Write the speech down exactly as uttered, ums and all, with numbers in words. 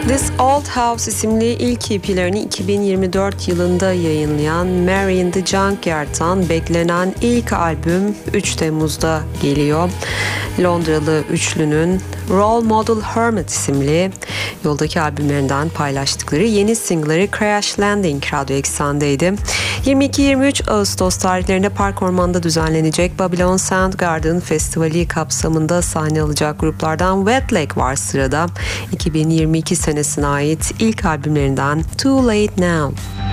This Old House isimli ilk E P'lerini iki bin yirmi dört yılında yayınlayan Mary in the Junkyard'dan beklenen ilk albüm üç Temmuz'da geliyor. Londralı üçlünün Role Model Hermit isimli yoldaki albümlerinden paylaştıkları yeni single'ları Crash Landing Radyo Eksen'deydi. yirmi iki yirmi üç Ağustos tarihlerinde Park Orman'da düzenlenecek Babylon Soundgarden Festivali kapsamında sahne alacak gruplardan Wet Leg var sırada. iki bin yirmi iki senesine ait ilk albümlerinden Too Late Now.